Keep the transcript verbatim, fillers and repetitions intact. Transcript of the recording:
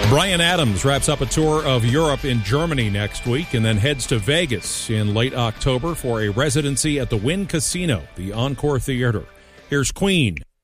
Bryan Adams wraps up a tour of Europe in Germany next week and then heads to Vegas in late October for a residency at the Wynn Casino, the Encore Theater. Here's Queen.